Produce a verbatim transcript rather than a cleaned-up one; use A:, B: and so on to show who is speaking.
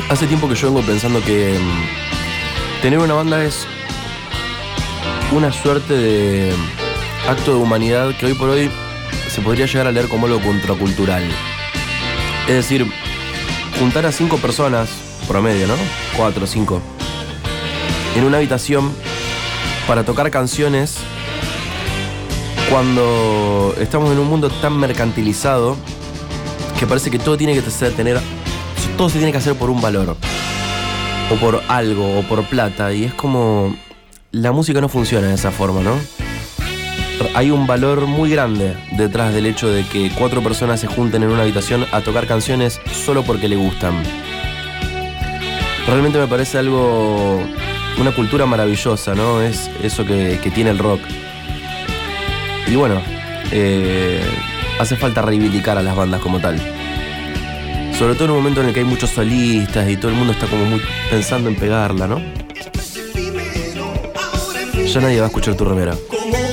A: Hace tiempo que yo vengo pensando que um, tener una banda es una suerte de acto de humanidad que hoy por hoy se podría llegar a leer como algo contracultural. Es decir, juntar a cinco personas, promedio, ¿no? Cuatro o cinco, en una habitación para tocar canciones cuando estamos en un mundo tan mercantilizado que parece que todo tiene que tener, todo se tiene que hacer por un valor, o por algo, o por plata, y es como... La música no funciona de esa forma, ¿no? Hay un valor muy grande detrás del hecho de que cuatro personas se junten en una habitación a tocar canciones solo porque le gustan. Realmente me parece algo... una cultura maravillosa, ¿no? Es eso que, que tiene el rock. Y bueno, eh, hace falta reivindicar a las bandas como tal. Sobre todo en un momento en el que hay muchos solistas y todo el mundo está como muy pensando en pegarla, ¿no? Ya nadie va a escuchar tu remera.